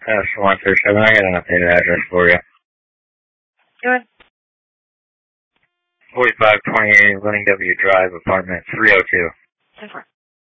137, I got an updated address for you. Good. 4528 Winning W Drive, apartment 302. 10-4.